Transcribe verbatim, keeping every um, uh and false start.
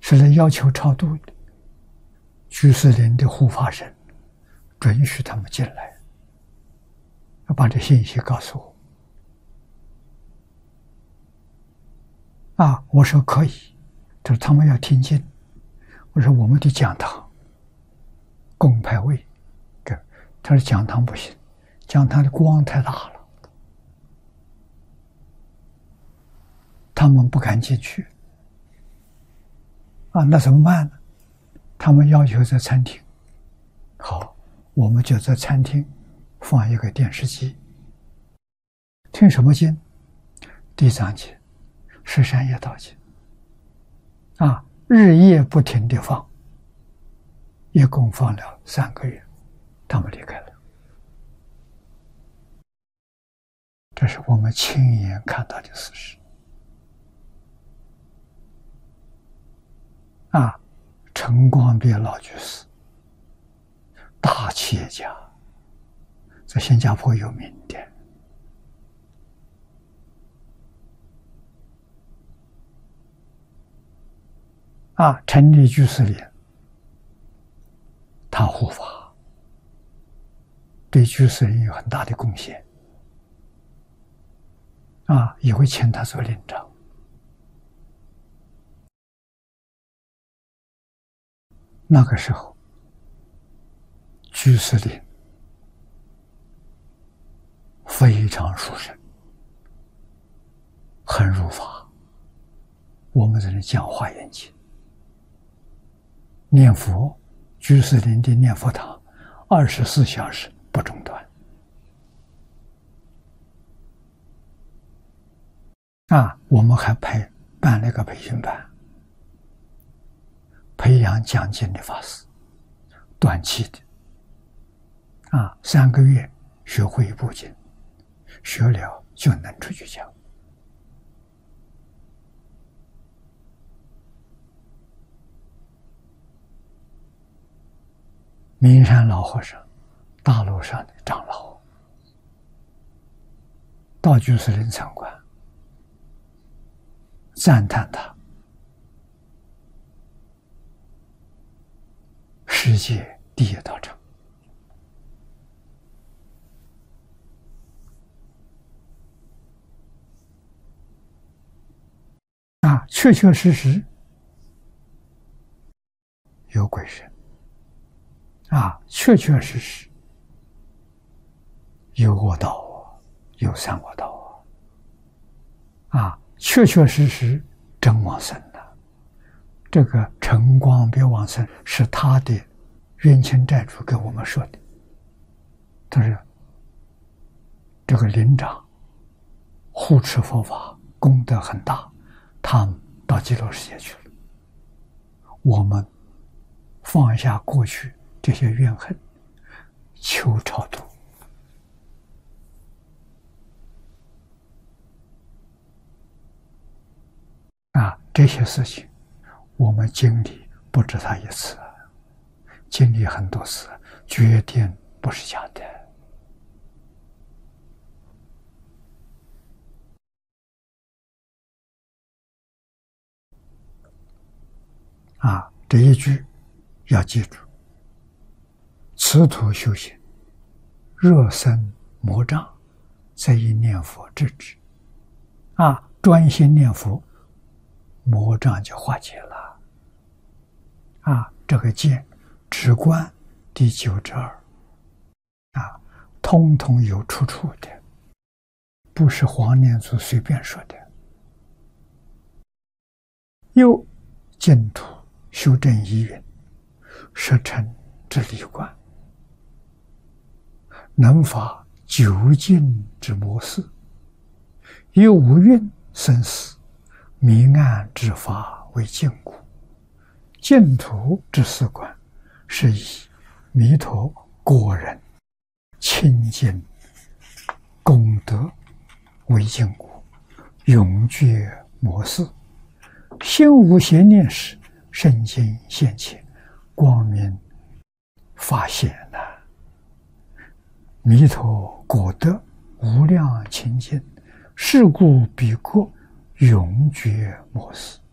是来要求超度的。居士林的护法神准许他们进来，要把这信息告诉我。啊，我说可以，他说他们要听经。我说我们的讲堂供牌位，他说讲堂不行，讲堂的光太大了，他们不敢进去。啊，那怎么办呢？他们要求在餐厅。好，我们就在餐厅放一个电视机，听什么经？地藏经、十善业道经。啊，日夜不停地放，一共放了三个月，他们离开了。这是我们亲眼看到的事实。啊，陈光别老居士，大企业家，在新加坡有名的。啊，成立居士林，他护法，对居士林有很大的贡献。啊，也会请他做领长。那个时候，居士林非常殊胜，很如法。我们在这讲华严经，念佛，居士林的念佛堂二十四小时不中断。啊，我们还培办了个培训班，培养讲经的法师，短期的。啊，三个月学会一部经，学了就能出去讲。明山老和尚，大陆上的长老，到居士林参观，赞叹他世界第一道场。啊，确确实实有鬼神。啊，确确实实有恶道，有三恶道啊！啊，确确实实真往生了。这个陈光别往生是他的冤亲债主给我们说的。他说：“这个林长护持佛法，功德很大，他们到极乐世界去了。我们放下过去这些怨恨，求超度。”啊，这些事情我们经历不止他一次，经历很多次，决定不是假的。啊，这一句要记住：此途修行，若生魔障，则以念佛制止。啊，专心念佛，魔障就化解了。啊，这个戒止观第九之二，啊，通通有出处的，不是黄念祖随便说的。又净土修正依云，实诚之理观，能发究竟之模式，又无蕴生死，迷暗之法为净故。净土之事观，是以弥陀果人清净功德为净故，永绝模式。心无邪念时，圣经现前，光明发现了。弥陀果德无量清净，是故彼国永绝模式。